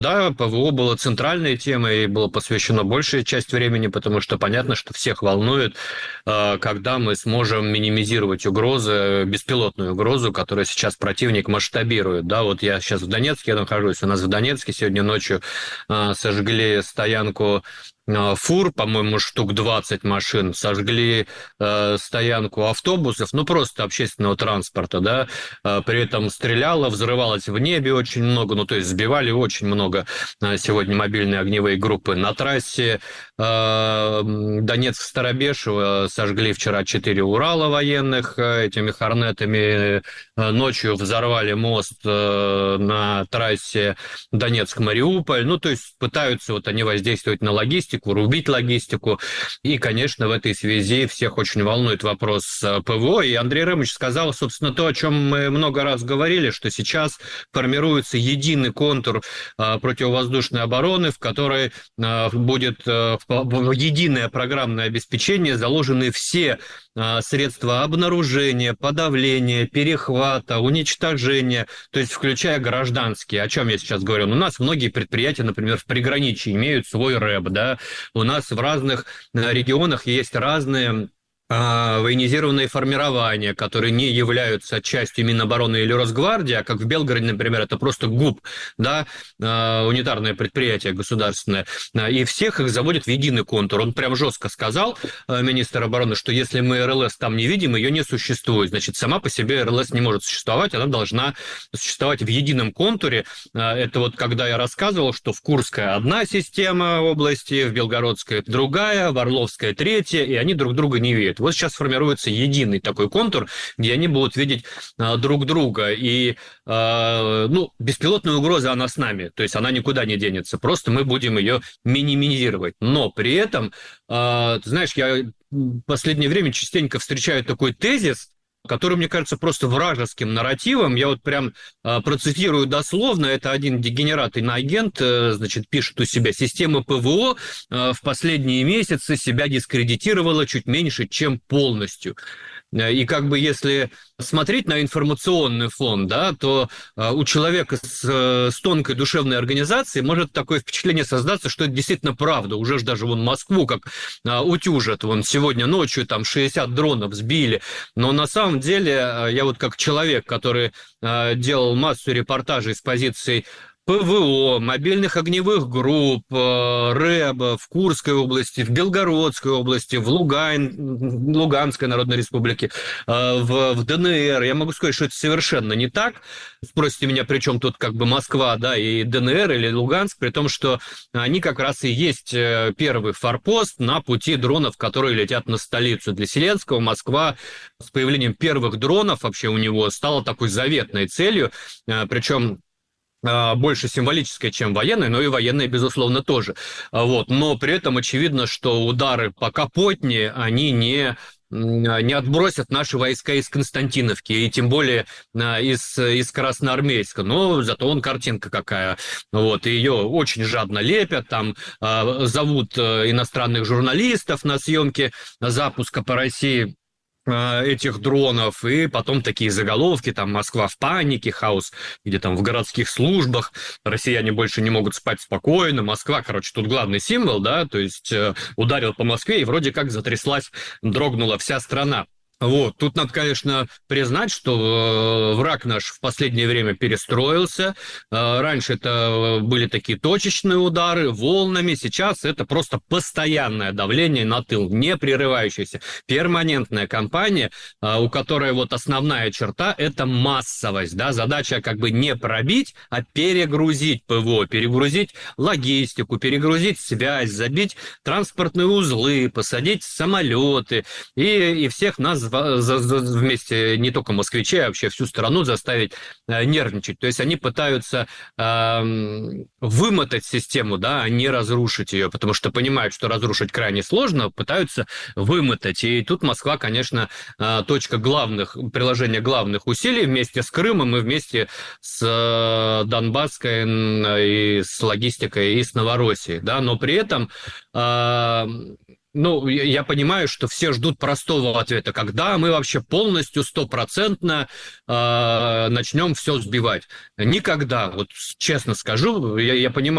Да, ПВО было центральной темой и было посвящено большая часть времени, потому что понятно, что всех волнует, когда мы сможем минимизировать угрозы, беспилотную угрозу, которую сейчас противник масштабирует. Да, вот я сейчас в Донецке нахожусь, у нас в Донецке сегодня ночью сожгли стоянку фур, по-моему, штук 20 машин, сожгли стоянку автобусов, ну, просто общественного транспорта, да, при этом стреляло, взрывалось в небе очень много, ну, то есть сбивали очень много сегодня мобильные огневые группы. На трассе Донецк-Старобешево сожгли вчера 4 Урала военных этими хорнетами, ночью взорвали мост на трассе Донецк-Мариуполь, ну, то есть пытаются вот они воздействовать на логистику, рубить логистику, и, конечно, в этой связи всех очень волнует вопрос ПВО, и Андрей Рымович сказал, собственно, то, о чем мы много раз говорили, что сейчас формируется единый контур противовоздушной обороны, в которой будет в единое программное обеспечение заложены все средства обнаружения, подавления, перехвата, уничтожения, то есть включая гражданские. О чем я сейчас говорю? У нас многие предприятия, например, в приграничье имеют свой рэп, да, у нас в разных регионах есть разные военизированные формирования, которые не являются частью Минобороны или Росгвардии, а как в Белгороде, например, это просто ГУП, да, унитарное предприятие государственное, и всех их заводят в единый контур. Он прям жестко сказал, министр обороны, что если мы РЛС там не видим, ее не существует. Значит, сама по себе РЛС не может существовать, она должна существовать в едином контуре. Это вот когда я рассказывал, что в Курской одна система области, в Белгородской другая, в Орловской третья, и они друг друга не видят. Вот сейчас формируется единый такой контур, где они будут видеть друг друга. И, ну, беспилотная угроза, она с нами, то есть она никуда не денется, просто мы будем ее минимизировать. Но при этом, ты знаешь, я в последнее время частенько встречаю такой тезис, который, мне кажется, просто вражеским нарративом. Я вот прям процитирую дословно. Это один дегенерат иноагент, значит, пишет у себя: система ПВО в последние месяцы себя дискредитировала чуть меньше, чем полностью. И как бы если смотреть на информационный фон, да, то у человека с тонкой душевной организацией может такое впечатление создаться, что это действительно правда. Уже ж даже вон Москву как утюжат. Вон сегодня ночью там 60 дронов сбили. Но на самом деле я вот как человек, который делал массу репортажей с позицией ПВО, мобильных огневых групп, РЭБа в Курской области, в Белгородской области, в Луганской Народной Республике, в ДНР. Я могу сказать, что это совершенно не так. Спросите меня, при чем тут как бы Москва, да, и ДНР или Луганск, при том, что они как раз и есть первый форпост на пути дронов, которые летят на столицу. Для Зеленского Москва с появлением первых дронов вообще у него стала такой заветной целью, причем больше символической, чем военной, но и военной, безусловно, тоже. Вот. Но при этом очевидно, что удары по Капотне, они не отбросят наши войска из Константиновки, и тем более из Красноармейска. Но зато он картинка какая. Вот. И ее очень жадно лепят, там зовут иностранных журналистов на съемки запуска по России этих дронов, и потом такие заголовки, там «Москва в панике», «Хаос», где там в городских службах, россияне больше не могут спать спокойно, Москва, короче, тут главный символ, да, то есть ударил по Москве, и вроде как затряслась, дрогнула вся страна. Вот, тут надо, конечно, признать, что враг наш в последнее время перестроился. Раньше это были такие точечные удары, волнами. Сейчас это просто постоянное давление на тыл, не прерывающееся. Перманентная кампания, у которой вот основная черта – это массовость. Да? Задача как бы не пробить, а перегрузить ПВО, перегрузить логистику, перегрузить связь, забить транспортные узлы, посадить самолеты и всех нас вместе, не только москвичей, а вообще всю страну заставить нервничать. То есть они пытаются вымотать систему, да, а не разрушить ее, потому что понимают, что разрушить крайне сложно, пытаются вымотать. И тут Москва, конечно, точка приложения главных усилий вместе с Крымом и вместе с Донбасской и с логистикой и с Новороссией. Да? Но при этом Ну, я понимаю, что все ждут простого ответа, когда мы вообще полностью, стопроцентно начнем все сбивать. Никогда, вот честно скажу, я понимаю,